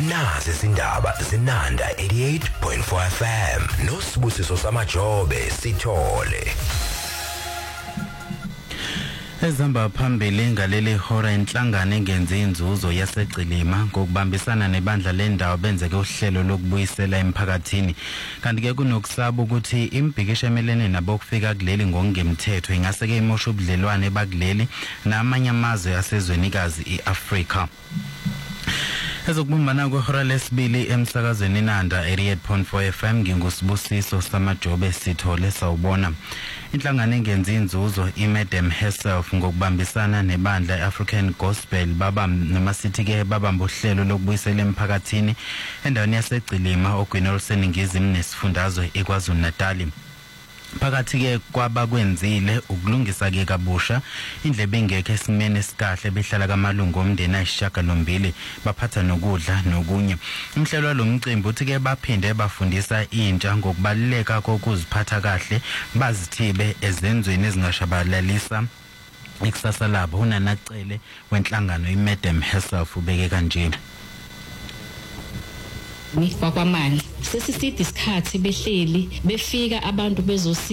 Nazi izindaba zinanda 88.4 FM noSibusiso Samajobe Sithole. Ezihamba phambili ngaleli hora inhlangano engenzi inzuzo yaseGcilima ngokubambisana nebandla lendawo benzeke uhlelo lokubuyisela emphakathini. Kanti ke kunokusaba ukuthi imbhikisho emelene nabo kufika kuleli ngokungemthetho ingase ke imosha ubudlelwane bakuleli namanye amazwe asezwenikazi iAfrika. Ezokubumbana kwehora lesibili emsakazweni Nanda 88.4 FM nginguSibusiso Samajobe Sithole sawubona. Inhlangano engenzi inzuzo iMadam herself ngokubambisana nebandla African Gospel noma sithi ke babamba uhlelo lokubuyisela emphakathini endaweni yaseGcilima ogwini seningizimu nesifundazwe eKwaZulu Natal. Phakathi ke kwabakwenzile ukulungisa ke kabusha indlebe ingekho esimene esikahle behlala kamalungu omndeni ayishagalombili baphatha nokudla nokunye. Umhlelo walomcimbi uthi ke baphinde bafundisa intsha ngokubaluleka kokuziphatha kahle bazithibe ezenzweni ezingashabalalisa ikusasa labo. UNanacele wenhlangano iMadam herself ubeke kanje. Kwakwamani sesiside isikhathi behleli befika abantu